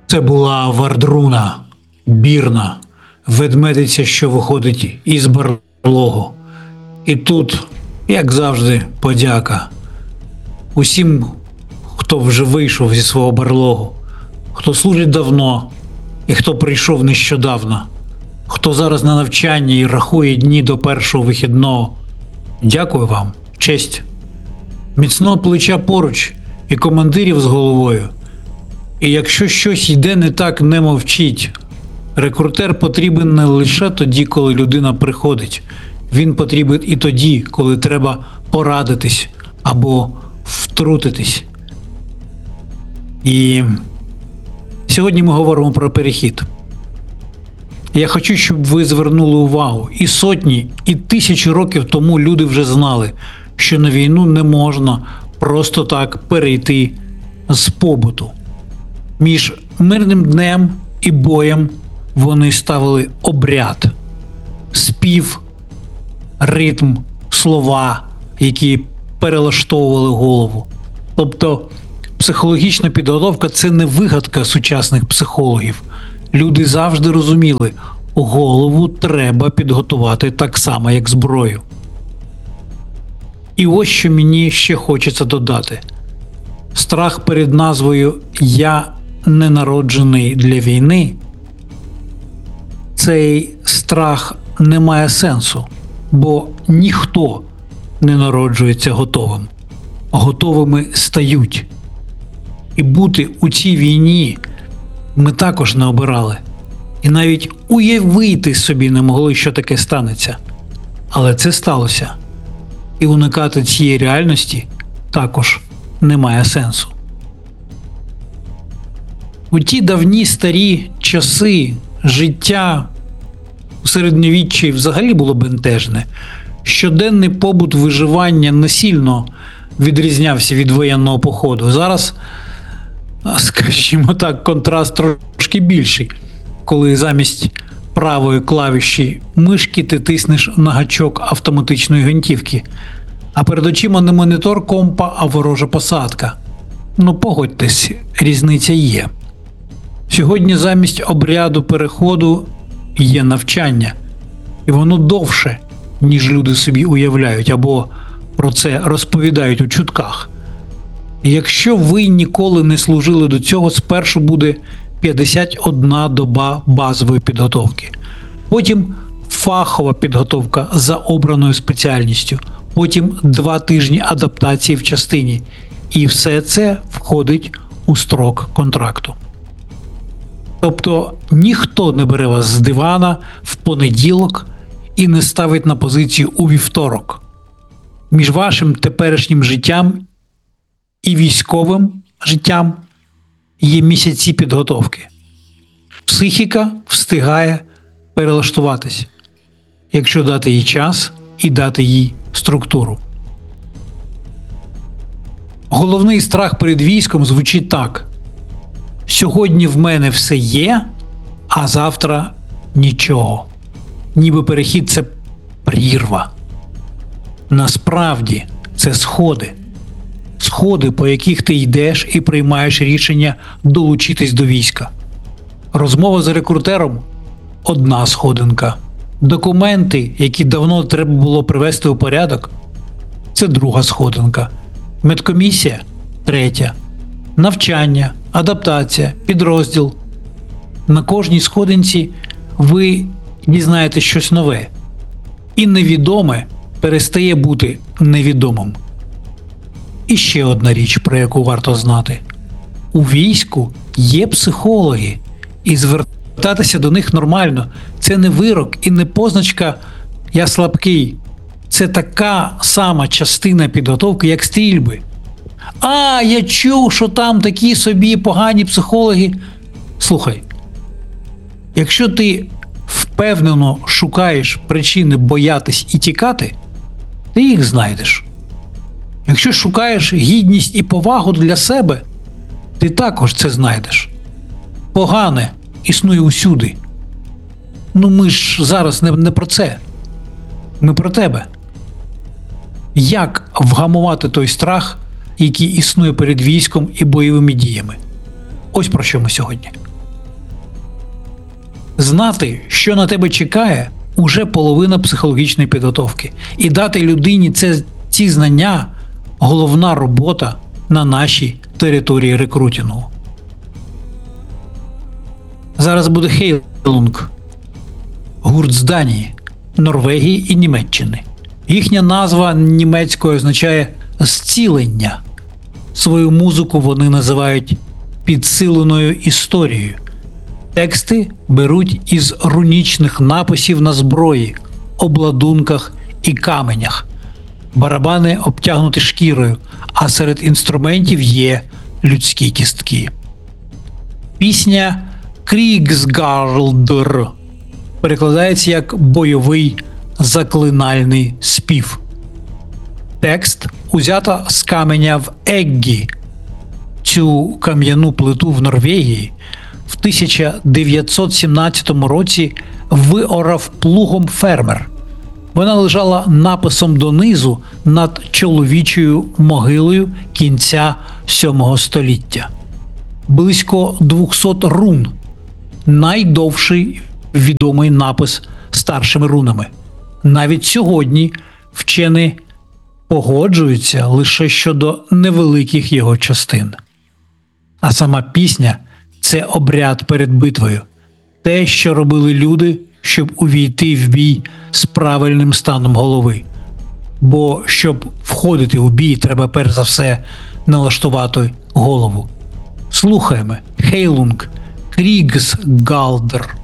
Це була Вардруна, Бірна, ведмедиця, що виходить із барлогу. І тут, як завжди, подяка усім, хто вже вийшов зі свого барлогу, хто служить давно і хто прийшов нещодавно, хто зараз на навчанні і рахує дні до першого вихідного. Дякую вам, честь. Міцного плеча поруч і командирів з головою. І якщо щось йде не так, не мовчіть. Рекрутер потрібен не лише тоді, коли людина приходить. Він потрібен і тоді, коли треба порадитись або втрутитись. І сьогодні ми говоримо про перехід. Я хочу, щоб ви звернули увагу. І сотні, і тисячі років тому люди вже знали, що на війну не можна просто так перейти з побуту. Між мирним днем і боєм вони ставили обряд, спів, ритм, слова, які перелаштовували голову. Тобто психологічна підготовка – це не вигадка сучасних психологів. Люди завжди розуміли, голову треба підготувати так само, як зброю. І ось що мені ще хочеться додати. Страх перед назвою «Я не народжений для війни» – цей страх не має сенсу, бо ніхто не народжується готовим. Готовими стають. І бути у цій війні ми також не обирали. І навіть уявити собі не могли, що таке станеться. Але це сталося. І уникати цієї реальності також немає сенсу. У ті давні старі часи життя у середньовіччі взагалі було бентежне. Щоденний побут виживання не сильно відрізнявся від воєнного походу. Зараз, скажімо так, контраст трошки більший, коли замість правої клавіші мишки ти тиснеш на гачок автоматичної гвинтівки, а перед очима не монітор компа, а ворожа посадка. Ну погодьтесь, різниця є. Сьогодні замість обряду переходу є навчання. І воно довше, ніж люди собі уявляють, або про це розповідають у чутках. І якщо ви ніколи не служили до цього, спершу буде 51 доба базової підготовки. Потім фахова підготовка за обраною спеціальністю. Потім 2 тижні адаптації в частині. І все це входить у строк контракту. Тобто ніхто не бере вас з дивана в понеділок і не ставить на позицію у вівторок. Між вашим теперішнім життям і військовим життям є місяці підготовки. Психіка встигає перелаштуватись, якщо дати їй час і дати їй структуру. Головний страх перед військом звучить так: сьогодні в мене все є, а завтра нічого. Ніби перехід – це прірва. Насправді це сходи. Сходи, по яких ти йдеш і приймаєш рішення долучитись до війська. Розмова з рекрутером – одна сходинка. Документи, які давно треба було привести у порядок – це друга сходинка. Медкомісія – третя. Навчання, адаптація, підрозділ. На кожній сходинці ви дізнаєтесь щось нове. І невідоме перестає бути невідомим. І ще одна річ, про яку варто знати. У війську є психологи, і звертатися до них нормально. Це не вирок і не позначка «я слабкий». Це така сама частина підготовки, як стрільби. А, я чув, що там такі собі погані психологи. Слухай, якщо ти впевнено шукаєш причини боятись і тікати, ти їх знайдеш. Якщо шукаєш гідність і повагу для себе, ти також це знайдеш. Погане існує усюди. Ну ми ж зараз не про це. Ми про тебе. Як вгамувати той страх, який існує перед військом і бойовими діями? Ось про що ми сьогодні. Знати, що на тебе чекає, уже половина психологічної підготовки. І дати людині ці знання – головна робота на нашій території рекрутингу. Зараз буде Хейлунг, гурт з Данії, Норвегії і Німеччини. Їхня назва німецькою означає «зцілення». Свою музику вони називають підсиленою історією. Тексти беруть із рунічних написів на зброї, обладунках і каменях. Барабани обтягнуті шкірою, а серед інструментів є людські кістки. Пісня «Крігсгарлдр» перекладається як «бойовий заклинальний спів». Текст узято з каменя в Еггі. Цю кам'яну плиту в Норвегії в 1917 році виорав плугом фермер. Вона лежала написом донизу над чоловічою могилою кінця 7 століття. Близько 200 рун – найдовший відомий напис старшими рунами. Навіть сьогодні вчені погоджуються лише щодо невеликих його частин. А сама пісня – це обряд перед битвою. Те, що робили люди, щоб увійти в бій з правильним станом голови. Бо щоб входити у бій, треба перш за все налаштувати голову. Слухаємо Хейлунг, Крігсгарлдр.